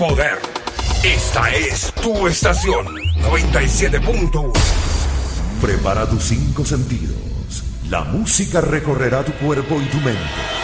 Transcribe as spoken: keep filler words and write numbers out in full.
poder. Esta es tu estación noventa y siete punto uno. Prepara tus cinco sentidos. La música recorrerá tu cuerpo y tu mente.